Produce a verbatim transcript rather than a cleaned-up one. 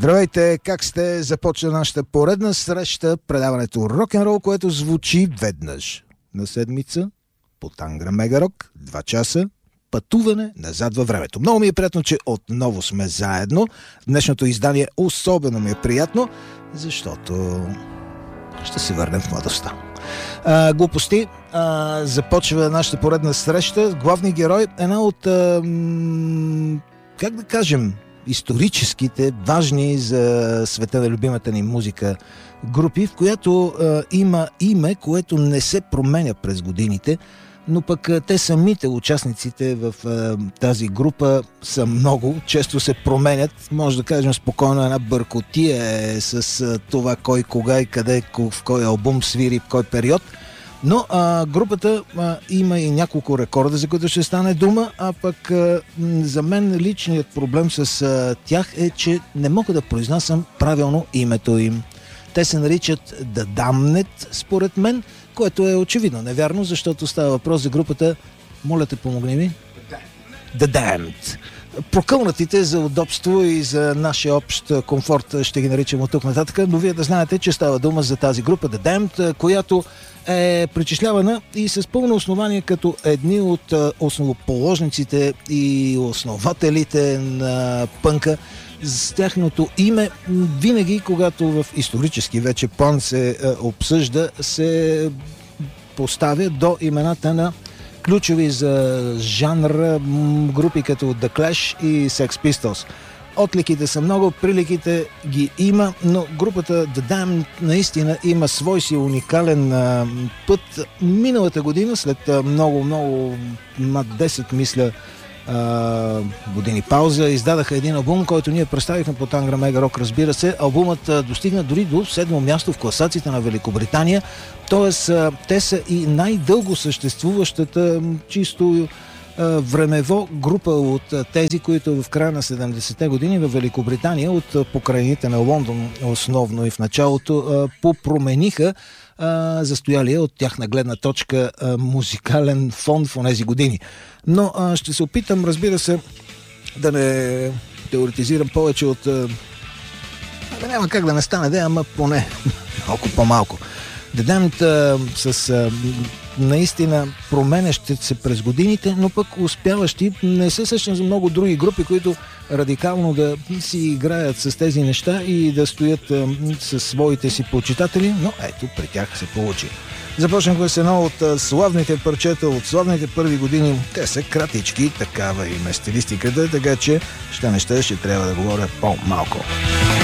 Здравейте, как сте? Започва нашата поредна среща, предаването Рок-н-рол, което звучи веднъж на седмица по Тангра Мегарок, два часа пътуване назад във времето. Много ми е приятно, че отново сме заедно. Днешното издание особено ми е приятно, защото ще се върнем в младостта. А, глупости. А, започва нашата поредна среща. Главният герой, една от а, м- как да кажем, историческите, важни за света на любимата ни музика групи, в която а, има име, което не се променя през годините, но пък а, те самите, участниците в а, тази група са много, често се променят, може да кажем спокойно една бъркотия е с а, това кой, кога и къде, в кой албум свири, в кой период. Но а, групата а, има и няколко рекорда, за които ще стане дума, а пък а, за мен личният проблем с а, тях е, че не мога да произнасям правилно името им. Те се наричат The Damned, според мен, което е очевидно невярно, защото става въпрос за групата, моля те, помогни ми, The Damned. Прокълнатите за удобство и за нашия общ комфорт ще ги наричам от тук нататък, но вие да знаете, че става дума за тази група The Damned, която е причислявана и с пълно основание като едни от основоположниците и основателите на пънка. С тяхното име винаги, когато в исторически вече план се обсъжда, се поставя до имената на ключови за жанра групи като The Clash и Sex Pistols. Отликите са много, приликите ги има, но групата The Damned наистина има свой си уникален а, път. Миналата година, след много-много, над десет, мисля, а, години пауза, издадаха един албум, който ние представихме по Тангра Мегарок, разбира се. Албумът а, достигна дори до седмо място в класациите на Великобритания, т.е. те са и най-дълго съществуващата чисто времево група от тези, които в края на седемдесетте години в Великобритания от покрайните на Лондон основно и в началото попромениха застоялия от тяхна гледна точка музикален фон в онези години. Но ще се опитам, разбира се, да не теоретизирам повече от... Абе, няма как да не стане, да, ама поне малко по-малко. The Damned с а, наистина променящи се през годините, но пък успяващи. Не се сещам за много други групи, които радикално да си играят с тези неща и да стоят а, със своите си почитатели, но ето, при тях се получи. Започнахме с едно от а, славните парчета, от славните първи години. Те са кратички, такава и ме стилистиката, така че ще неща ще трябва да говоря по-малко.